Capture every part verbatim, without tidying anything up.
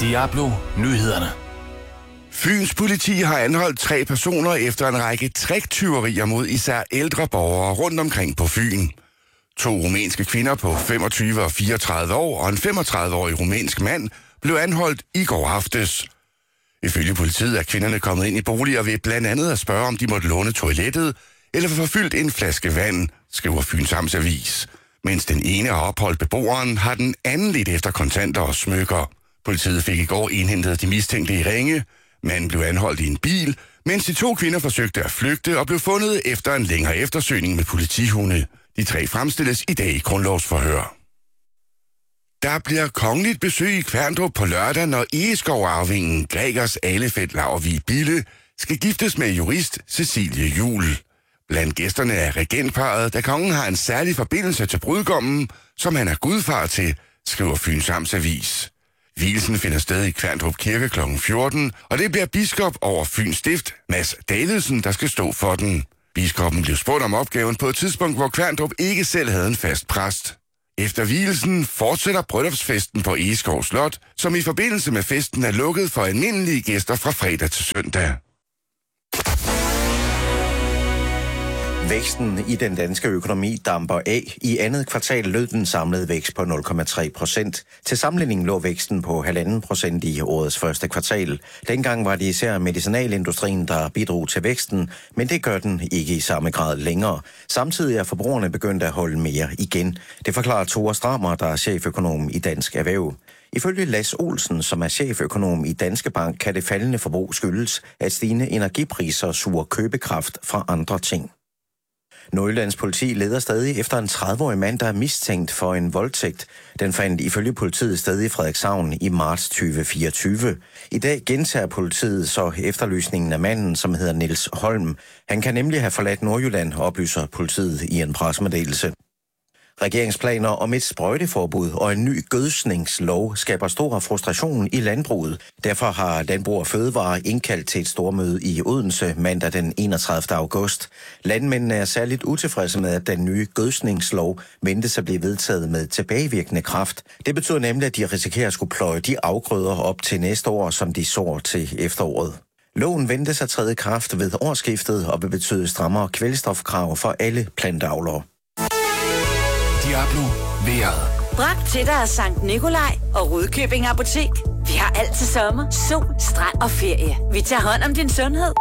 Diablo Nyhederne. Fyns politi har anholdt tre personer efter en række tricktyverier mod især ældre borgere rundt omkring på Fyn. To rumænske kvinder på femogtyve og fireogtredive år og en femogtredive-årig rumænsk mand blev anholdt i går aftes. Ifølge politiet er kvinderne kommet ind i boliger ved blandt andet at spørge, om de måtte låne toilettet eller få fyldt en flaske vand, skriver Fyns Amtsavis. Mens den ene har opholdt beboeren, har den anden lidt efter kontanter og smykker. Politiet fik i går indhentet de mistænkte i Ringe. Manden blev anholdt i en bil, mens de to kvinder forsøgte at flygte og blev fundet efter en længere eftersøgning med politihunde. De tre fremstilles i dag i grundlovsforhør. Der bliver kongeligt besøg i Kværndrup på lørdag, når Egeskov-arvingen Gregers Ahlefeldt Laurvig Bille skal giftes med jurist Cecilie Juhl. Blandt gæsterne er regentparret, da kongen har en særlig forbindelse til brudgommen, som han er gudfar til, skriver Fyns Amtsavis. Vielsen finder sted i Kværndrup Kirke klokken fjorten, og det bliver biskop over Fyns Stift, Mads Davidsen, der skal stå for den. Biskoppen blev spurgt om opgaven på et tidspunkt, hvor Kværndrup ikke selv havde en fast præst. Efter vielsen fortsætter bryllupsfesten på Egeskov Slot, som i forbindelse med festen er lukket for almindelige gæster fra fredag til søndag. Væksten i den danske økonomi damper af. I andet kvartal lød den samlede vækst på nul komma tre procent. Til sammenligning lå væksten på halvanden procent i årets første kvartal. Dengang var det især medicinalindustrien, der bidrog til væksten, men det gør den ikke i samme grad længere. Samtidig er forbrugerne begyndt at holde mere igen. Det forklarer Tore Strammer, der er cheføkonom i Dansk Erhverv. Ifølge Lass Olsen, som er cheføkonom i Danske Bank, kan det faldende forbrug skyldes, at stigende energipriser suger købekraft fra andre ting. Nordjyllands politi leder stadig efter en tredive-årig mand, der er mistænkt for en voldtægt. Den fandt ifølge politiet sted i Frederikshavn i marts tyve fireogtyve. I dag gentager politiet så efterlysningen af manden, som hedder Niels Holm. Han kan nemlig have forladt Nordjylland, oplyser politiet i en pressemeddelelse. Regeringsplaner om et sprøjteforbud og en ny gødsningslov skaber stor frustration i landbruget. Derfor har Landbrug og Fødevare indkaldt til et stormøde i Odense mandag den enogtredivte august. Landmændene er særligt utilfredse med, at den nye gødsningslov ventes at blive vedtaget med tilbagevirkende kraft. Det betyder nemlig, at de risikerer at skulle pløje de afgrøder op til næste år, som de sår til efteråret. Loven ventes at træde i kraft ved årsskiftet og vil betyde strammere kvælstofkrav for alle planteavlere. Diablo vejret. Bragt til dig af Sankt Nikolaj og Rudkøbing Apotek. Vi har altid sommer, sol, strand og ferie. Vi tager hånd om din sundhed.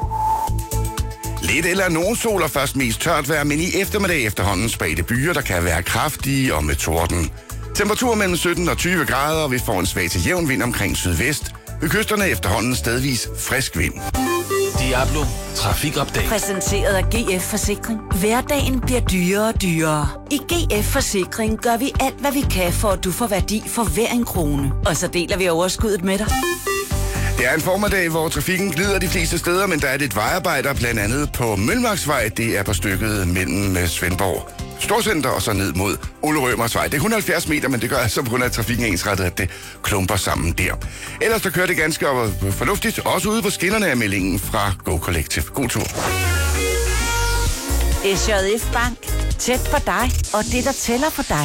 Lidt eller nogen sol og først mest tørt vejr, men i eftermiddag efterhånden spredte byer, der kan være kraftige og med torden. Temperatur mellem sytten og tyve grader, og vi får en svag til jævn vind omkring sydvest. Ved kysterne efterhånden stedvis frisk vind. Diablo Trafikupdate. Præsenteret af G F Forsikring. Hverdagen bliver dyrere og dyrere. I G F Forsikring gør vi alt, hvad vi kan, for at du får værdi for hver en krone. Og så deler vi overskuddet med dig. Det er en formiddag, hvor trafikken glider de fleste steder, men der er lidt vejarbejder, blandt andet på Mølmarksvej. Det er på stykket mellem Svendborg Storcenter og så ned mod Ole Rømersvej. Det er et hundrede og halvfjerds meter, men det gør altså på grund af, at trafikken er ensrettet, at det klumper sammen der. Ellers der kører det ganske fornuftigt, også ude på skinnerne af meldingen fra Go Collective. God tur. S J F Bank. Tæt på dig, og det, der tæller for dig.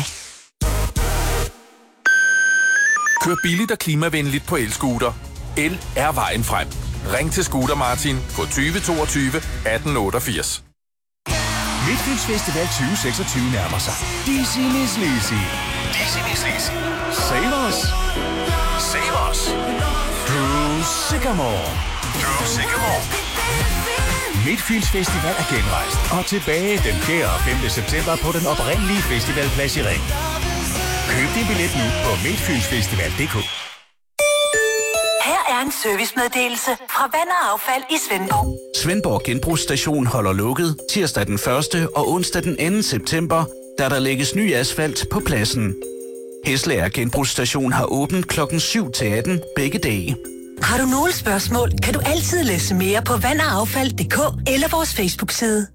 Kør billigt og klimavenligt på elscooter. El er vejen frem. Ring til Scooter Martin på tyve toogtyve atten otteogfirs. Midtfyns Festival tyve seksogtyve nærmer sig. Dizzy Miss Lizzy. Dizzy Miss Lizzy. Save Us. Save Us. Drew Sycamore. Drew Sycamore. Midtfyns Festival er genrejst og tilbage den fjerde og femte september på den oprindelige festivalplads i Ring. Køb din billet nu på midtfynsfestival punktum d k. Her er en servicemeddelelse fra Vand og Affald i Svendborg. Svendborg Genbrugsstation holder lukket tirsdag den første og onsdag den anden september, da der lægges ny asfalt på pladsen. Hesleær Genbrugsstation har åbent klokken syv til atten begge dage. Har du nogle spørgsmål, kan du altid læse mere på vand og affald punktum d k eller vores Facebook-side.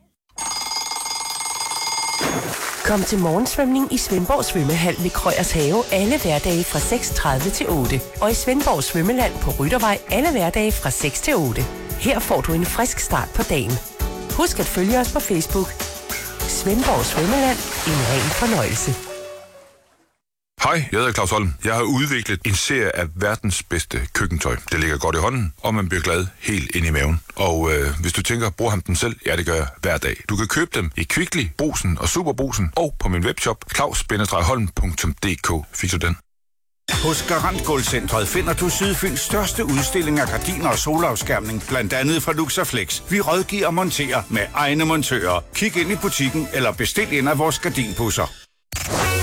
Kom til morgensvømning i Svendborg Svømmehal ved Krøyers Have alle hverdage fra seks tredive til otte. Og i Svendborg Svømmeland på Ryttervej alle hverdage fra seks til otte. Her får du en frisk start på dagen. Husk at følge os på Facebook. Svendborg Svømmeland. En ren fornøjelse. Hej, jeg hedder Claus Holm. Jeg har udviklet en serie af verdens bedste køkkentøj. Det ligger godt i hånden, og man bliver glad helt ind i maven. Og øh, hvis du tænker, bruger ham dem selv? Ja, det gør jeg hver dag. Du kan købe dem i Kvickly, Brugsen og Superbrugsen, og på min webshop claus bindestreg holm punktum d k. Fik du den? Hos Garant Gulvcentret finder du Sydfyns største udstilling af gardiner og solafskærmning, blandt andet fra Luxaflex. Vi rådgiver og monterer med egne montører. Kig ind i butikken eller bestil ind af vores gardinbusser.